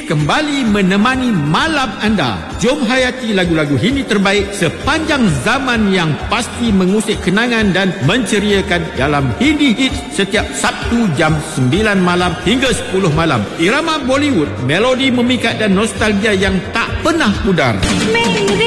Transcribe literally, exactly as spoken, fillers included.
Hits kembali menemani malam anda. Jom hayati lagu-lagu Hindi terbaik sepanjang zaman yang pasti mengusik kenangan dan menceriakan dalam Hindi Hits setiap Sabtu jam sembilan malam hingga sepuluh malam. Irama Bollywood, melodi memikat dan nostalgia yang tak pernah pudar.